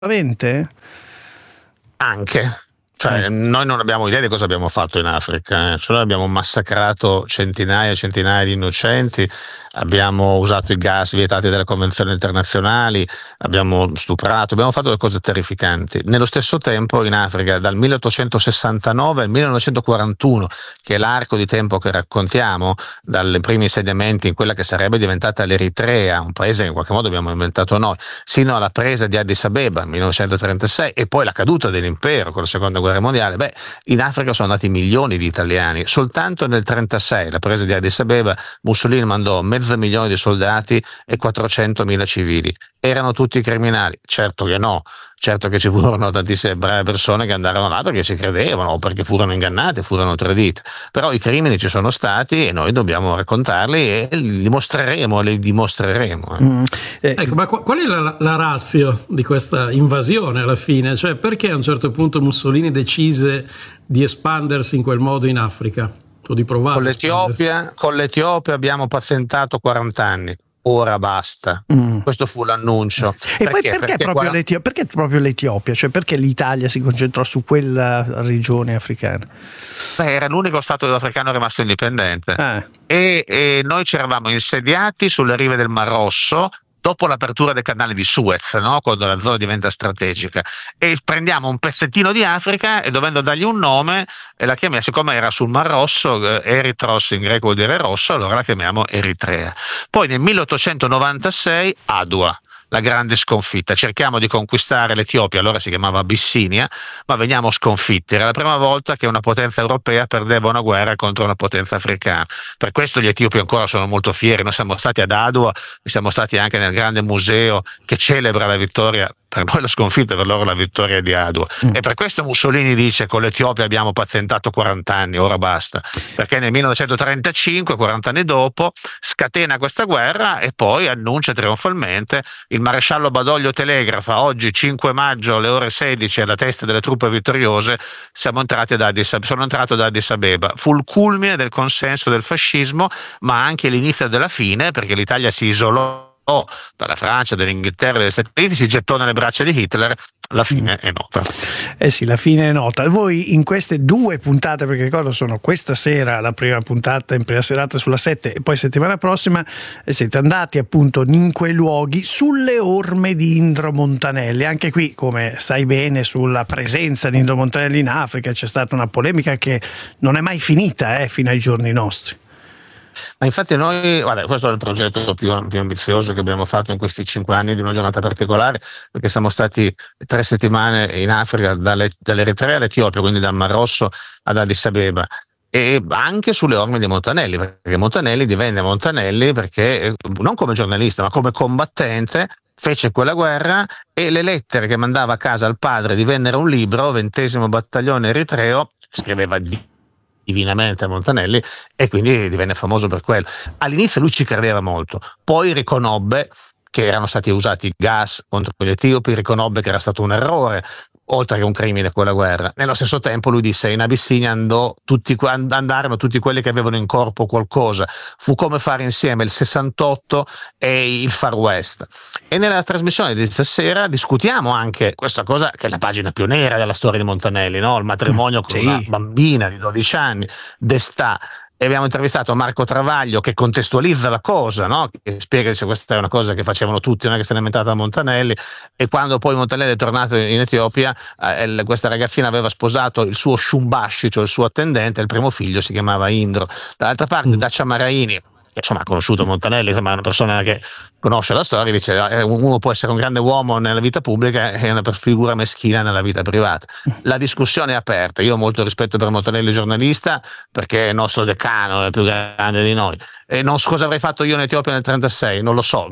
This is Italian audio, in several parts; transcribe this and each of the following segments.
Veramente? Anche. Cioè, noi non abbiamo idea di cosa abbiamo fatto in Africa, Cioè, noi abbiamo massacrato centinaia e centinaia di innocenti, abbiamo usato i gas vietati dalle convenzioni internazionali, abbiamo stuprato, abbiamo fatto delle cose terrificanti. Nello stesso tempo in Africa, dal 1869 al 1941, che è l'arco di tempo che raccontiamo, dai primi insediamenti in quella che sarebbe diventata l'Eritrea, un paese che in qualche modo abbiamo inventato noi, sino alla presa di Addis Abeba nel 1936 e poi la caduta dell'impero con la seconda guerra mondiale. In Africa sono andati milioni di italiani. Soltanto nel 1936, la presa di Addis Abeba, Mussolini mandò 500.000 di soldati e 400.000 civili. Erano tutti criminali? Certo che no. Certo che ci furono tantissime brave persone che andarono là perché ci credevano o perché furono ingannate, furono tradite. Però i crimini ci sono stati e noi dobbiamo raccontarli e li dimostreremo. Ecco, ma qual è la ratio di questa invasione alla fine? Cioè, perché a un certo punto Mussolini decise di espandersi in quel modo in Africa? O di provare con l'Etiopia abbiamo pazientato 40 anni. Ora basta. Questo fu l'annuncio. E poi perché proprio l'Etiopia? Cioè, perché l'Italia si concentrò su quella regione africana? Era l'unico stato africano rimasto indipendente. E noi ci eravamo insediati sulle rive del Mar Rosso dopo l'apertura del canale di Suez, no? Quando la zona diventa strategica, e prendiamo un pezzettino di Africa e dovendo dargli un nome e la chiamiamo, siccome era sul Mar Rosso, Eritros in greco vuol dire rosso, allora la chiamiamo Eritrea. Poi nel 1896 Adua, la grande sconfitta, cerchiamo di conquistare l'Etiopia, allora si chiamava Abissinia, ma veniamo sconfitti. Era la prima volta che una potenza europea perdeva una guerra contro una potenza africana. Per questo gli etiopi ancora sono molto fieri. Noi siamo stati ad Adua e siamo stati anche nel grande museo che celebra la vittoria, per noi la sconfitta, per loro la vittoria di Adua. E per questo Mussolini dice: con l'Etiopia abbiamo pazientato 40 anni, ora basta, perché nel 1935, 40 anni dopo, scatena questa guerra e poi annuncia trionfalmente. Il maresciallo Badoglio telegrafa: oggi 5 maggio alle ore 16 alla testa delle truppe vittoriose sono entrato ad Addis Abeba. Fu il culmine del consenso del fascismo, ma anche l'inizio della fine, perché l'Italia si isolò dalla Francia, dall'Inghilterra, dagli Stati Uniti, si gettò nelle braccia di Hitler. La fine è nota. Sì, la fine è nota. Voi in queste 2 puntate, perché ricordo sono questa sera la prima puntata in prima serata sulla 7 e poi settimana prossima, siete andati appunto in quei luoghi sulle orme di Indro Montanelli. Anche qui, come sai bene, sulla presenza di Indro Montanelli in Africa c'è stata una polemica che non è mai finita fino ai giorni nostri. Ma infatti noi, questo è il progetto più ambizioso che abbiamo fatto in questi 5 anni di una giornata particolare, perché siamo stati 3 settimane in Africa, dall'Eritrea all'Etiopia, quindi dal Mar Rosso ad Addis Abeba, e anche sulle orme di Montanelli, perché Montanelli divenne Montanelli perché non come giornalista ma come combattente fece quella guerra, e le lettere che mandava a casa al padre divennero un libro, 20° battaglione eritreo, scriveva divinamente a Montanelli, e quindi divenne famoso per quello. All'inizio lui ci credeva molto, poi riconobbe che erano stati usati gas contro gli etiopi, riconobbe che era stato un errore, oltre che un crimine quella guerra. Nello stesso tempo lui disse: in Abissinia andarono tutti quelli che avevano in corpo qualcosa. Fu come fare insieme il 68 e il Far West. E nella trasmissione di stasera discutiamo anche questa cosa, che è la pagina più nera della storia di Montanelli, no? Il matrimonio con una bambina di 12 anni, Destà. E abbiamo intervistato Marco Travaglio, che contestualizza la cosa, no? Che spiega che questa è una cosa che facevano tutti, non è che se n'è inventata Montanelli. E quando poi Montanelli è tornato in Etiopia, questa ragazzina aveva sposato il suo Shumbashi, cioè il suo attendente, il primo figlio si chiamava Indro. Dall'altra parte Dacia Maraini, che insomma ha conosciuto Montanelli, ma è una persona che conosce la storia, dice: uno può essere un grande uomo nella vita pubblica e una figura meschina nella vita privata. La discussione è aperta. Io ho molto rispetto per Montanelli giornalista, perché è il nostro decano, è il più grande di noi, e non so cosa avrei fatto io in Etiopia nel 1936, non lo so,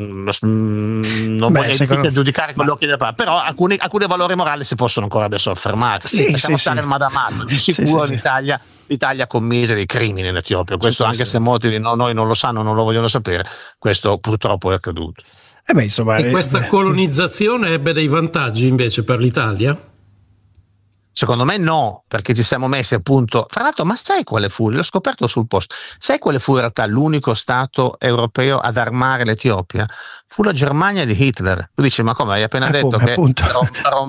non voglio giudicare con gli occhi della parte, però alcuni valori morali si possono ancora adesso affermare. Lasciamo stare il Madamato, di sicuro l'Italia commise dei crimini in Etiopia, questo anche se molti di noi non lo sanno, non lo vogliono sapere, questo purtroppo è accaduto. E questa colonizzazione ebbe dei vantaggi invece per l'Italia? Secondo me no, perché ci siamo messi appunto. Fra l'altro, ma sai quale fu? L'ho scoperto sul posto. Sai quale fu in realtà l'unico stato europeo ad armare l'Etiopia? Fu la Germania di Hitler. Tu dici, ma come hai appena detto come, che appunto.